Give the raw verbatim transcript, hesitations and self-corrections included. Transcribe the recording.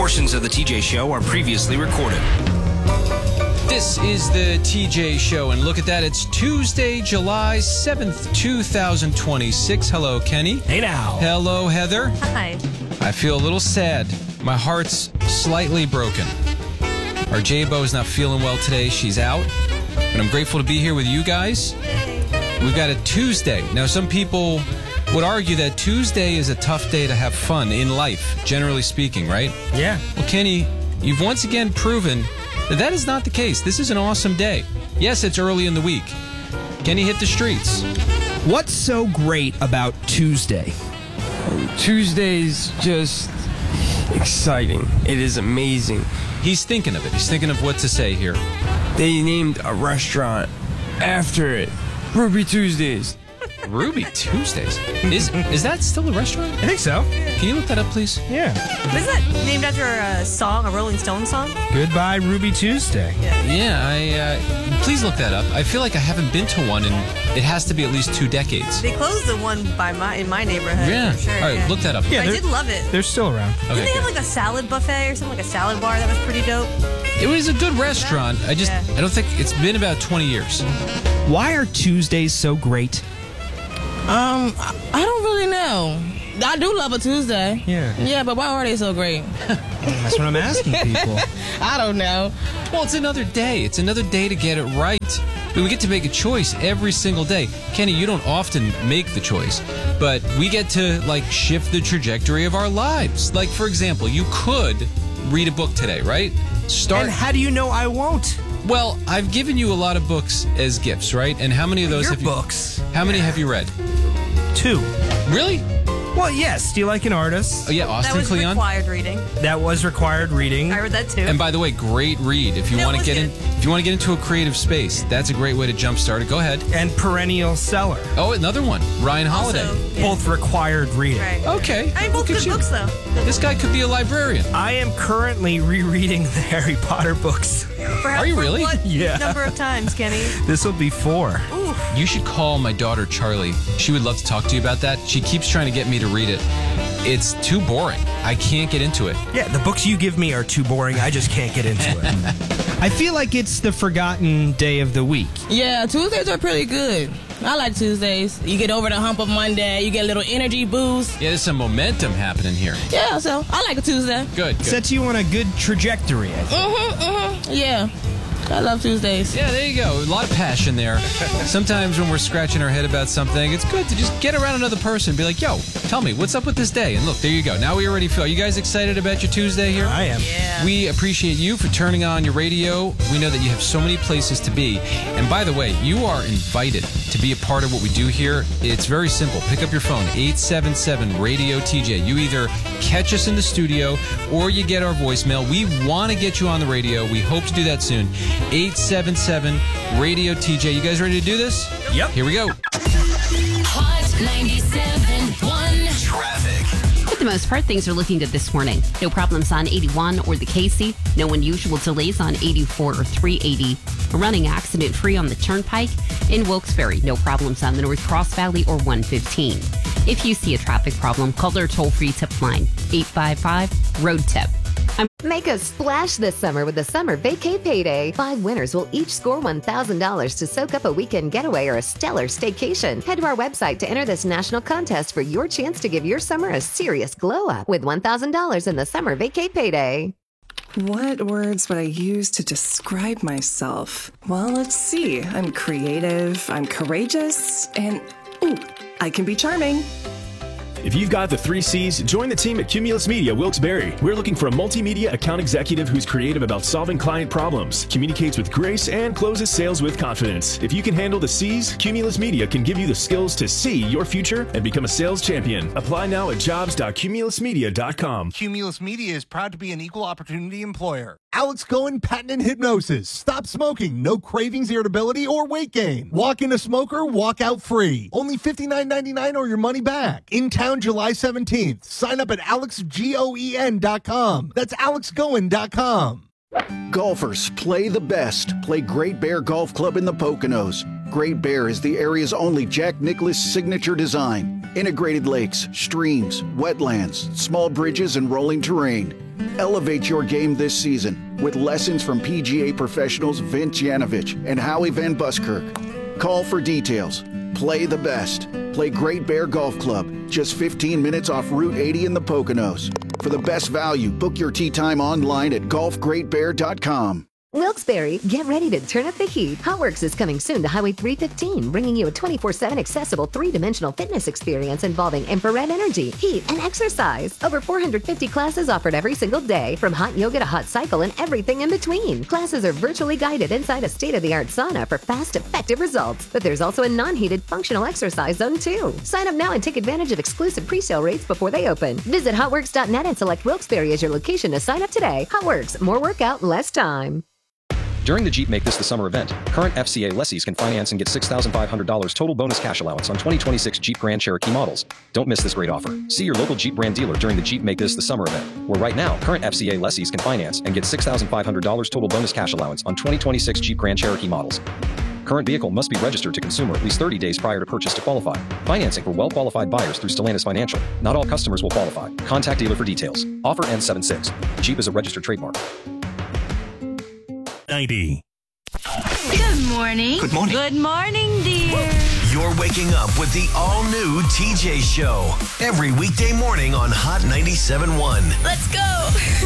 Portions of the T J Show are previously recorded. This is the T J Show, and look at that. It's Tuesday, July seventh, two thousand twenty-six. Hello, Kenny. Hey now. Hello, Heather. Hi. I feel a little sad. My heart's slightly broken. Our J-Bo is not feeling well today. She's out. But I'm grateful to be here with you guys. We've got a Tuesday. Now, some people would argue that Tuesday is a tough day to have fun in life, generally speaking, right? Yeah. Well, Kenny, you've once again proven that that is not the case. This is an awesome day. Yes, it's early in the week. Kenny hit the streets. What's so great about Tuesday? Tuesday's just exciting. It is amazing. He's thinking of it. He's thinking of what to say here. They named a restaurant after it. Ruby Tuesdays. Ruby Tuesdays. Is is that still a restaurant? I think so. Can you look that up, please? Yeah. Isn't that named after a song, a Rolling Stones song? Goodbye, Ruby Tuesday. Yeah, I. Uh, please look that up. I feel like I haven't been to one, and it has to be at least two decades. They closed the one by my in my neighborhood. Yeah. For sure, All right, yeah. look that up. Yeah, I they're- did love it. They're still around. Okay, Didn't they have good. like a salad buffet or something, like a salad bar that was pretty dope? It was a good restaurant. I just, Yeah. I don't think it's been about twenty years. Why are Tuesdays so great? Um, I I don't really know. I do love a Tuesday. Yeah. Yeah, but why are they so great? That's what I'm asking people. I don't know. Well, it's another day. It's another day to get it right. We get to make a choice every single day. Kenny, you don't often make the choice, but we get to, like, shift the trajectory of our lives. Like, for example, you could read a book today, right? Start. And how do you know I won't? Well, I've given you a lot of books as gifts, right? And how many of those Your have you... books. How many have you read? Two. Really? Well, yes. Do you like an artist? Oh, yeah, That Austin was Kleon. required reading. That was required reading. I read that too. And by the way, great read. If you No, want to it was get in, good. if you want to get into a creative space, that's a great way to jumpstart it. Go ahead. And perennial seller. Oh, another one, Ryan Holiday. Also, yeah. Both required reading. Right. Okay. I mean, both Look at good you. books though. This guy could be a librarian. I am currently rereading the Harry Potter books. For, Are you for really? What Yeah. number of times, Kenny? This will be four. Ooh. You should call my daughter Charlie. She would love to talk to you about that. She keeps trying to get me to read it. It's too boring. I can't get into it. Yeah, the books you give me are too boring. I just can't get into it. I feel like it's the forgotten day of the week. Yeah, Tuesdays are pretty good. I like Tuesdays. You get over the hump of Monday. You get a little energy boost. Yeah, there's some momentum happening here. Yeah, so I like a Tuesday. Good. good. Sets you on a good trajectory, I think. Mm-hmm, mm-hmm. Yeah. I love Tuesdays. Yeah, there you go. A lot of passion there. Sometimes when we're scratching our head about something, it's good to just get around another person and be like, yo, tell me, what's up with this day? And look, there you go. Now we already feel. Are you guys excited about your Tuesday here? I am. Yeah. We appreciate you for turning on your radio. We know that you have so many places to be. And by the way, you are invited to be a part of what we do here. It's very simple. Pick up your phone, eight seven seven radio T J. You either catch us in the studio or you get our voicemail. We want to get you on the radio. We hope to do that soon. eight seven seven radio T J. You guys ready to do this? Yep. Here we go. Hot ninety-seven point one. Traffic. For the most part, things are looking good this morning. No problems on eighty-one or the Casey. No unusual delays on eighty-four or three eighty. Running accident-free on the Turnpike. In Wilkes-Barre, no problems on the North Cross Valley or one fifteen. If you see a traffic problem, call their toll-free tip line, eight five five, road tip. Make a splash this summer with the Summer Vacay Payday. Five winners will each score one thousand dollars to soak up a weekend getaway or a stellar staycation. Head to our website to enter this national contest for your chance to give your summer a serious glow up with one thousand dollars in the Summer Vacay Payday. What words would I use to describe myself? Well, let's see. I'm creative, I'm courageous, and ooh, I can be charming. If you've got the three C's, join the team at Cumulus Media Wilkes-Barre. We're looking for a multimedia account executive who's creative about solving client problems, communicates with grace, and closes sales with confidence. If you can handle the C's, Cumulus Media can give you the skills to see your future and become a sales champion. Apply now at jobs dot cumulus media dot com. Cumulus Media is proud to be an equal opportunity employer. Alex Cohen, Patent and Hypnosis. Stop smoking. No cravings, irritability, or weight gain. Walk in a smoker, walk out free. Only fifty-nine ninety-nine or your money back. In town July seventeenth. Sign up at alex goen dot com. That's alex goen dot com. Golfers, play the best. Play Great Bear Golf Club in the Poconos. Great Bear is the area's only Jack Nicklaus signature design. Integrated lakes, streams, wetlands, small bridges, and rolling terrain. Elevate your game this season with lessons from P G A professionals Vince Janovich and Howie Van Buskirk. Call for details. Play the best. Play Great Bear Golf Club, just fifteen minutes off Route eighty in the Poconos. For the best value, book your tee time online at golf great bear dot com. Wilkes-Barre, get ready to turn up the heat. HotWorks is coming soon to Highway three fifteen, bringing you a twenty-four seven accessible three-dimensional fitness experience involving infrared energy, heat, and exercise. Over four hundred fifty classes offered every single day, from hot yoga to hot cycle and everything in between. Classes are virtually guided inside a state-of-the-art sauna for fast, effective results. But there's also a non-heated functional exercise zone too. Sign up now and take advantage of exclusive pre-sale rates before they open. Visit hot works dot net and select Wilkes-Barre as your location to sign up today. HotWorks, more workout, less time. During the Jeep Make This the Summer event, current F C A lessees can finance and get six thousand five hundred dollars total bonus cash allowance on twenty twenty-six Jeep Grand Cherokee models. Don't miss this great offer. See your local Jeep brand dealer during the Jeep Make This the Summer event, where right now, current F C A lessees can finance and get six thousand five hundred dollars total bonus cash allowance on twenty twenty-six Jeep Grand Cherokee models. Current vehicle must be registered to consumer at least thirty days prior to purchase to qualify. Financing for well-qualified buyers through Stellantis Financial. Not all customers will qualify. Contact dealer for details. Offer ends seven six. Jeep is a registered trademark. ninety. Good morning. Good morning. Good morning, dear. You're waking up with the all-new T J Show every weekday morning on Hot ninety-seven point one. Let's go.